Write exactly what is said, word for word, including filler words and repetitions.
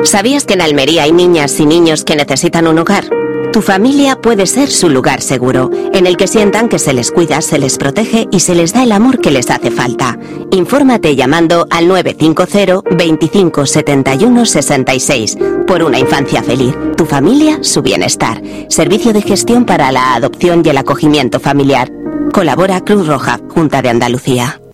¿Sabías que en Almería hay niñas y niños que necesitan un hogar? Tu familia puede ser su lugar seguro, en el que sientan que se les cuida, se les protege y se les da el amor que les hace falta. Infórmate llamando al nueve cinco cero, veinticinco setenta y uno sesenta y seis. Por una infancia feliz. Tu familia, su bienestar. Servicio de gestión para la adopción y el acogimiento familiar. Colabora Cruz Roja, Junta de Andalucía.